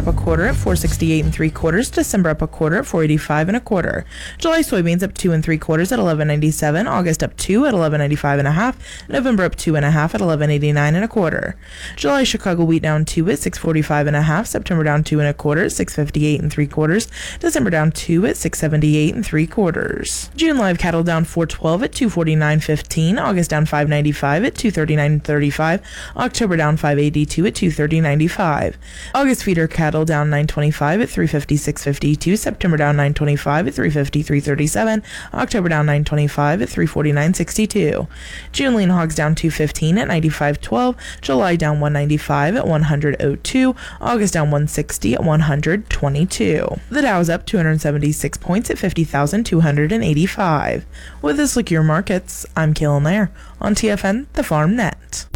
up a quarter at 468 3/4. December up a quarter at 485 1/4. July soybeans up 2 3/4 at 11.97. August up 2 at 11.95 1/2. November up 2 1/2 at 11.89 1/4. July Chicago wheat down 2 at 645 1/2. September down 2 1/4 at 658 3/4. December down 2 at 678 3/4. June live cattle down 412 at 249.15. August down 595 at 239.35. October down 582 at 230.95. August feeder cattle down 925 at 356.52. September down 925 at 353.37. October down 925 at 349.62. June lean hogs down 215 at 95.12. July down 195 at 100.02. August down 160 at 100.22. The Dow is up 276 points at 50,285. With this look at your markets, I'm Kaylin Lair on TFN, the Farm Net.